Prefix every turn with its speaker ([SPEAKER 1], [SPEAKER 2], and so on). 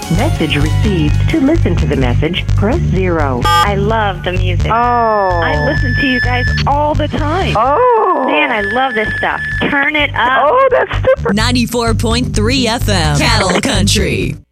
[SPEAKER 1] Message received. To listen to the message, press 0.
[SPEAKER 2] I love the music.
[SPEAKER 3] Oh.
[SPEAKER 2] I listen to you guys all the time.
[SPEAKER 3] Oh.
[SPEAKER 2] Man, I love this stuff. Turn it up.
[SPEAKER 3] Oh, that's super.
[SPEAKER 4] 94.3 FM, Cattle Country.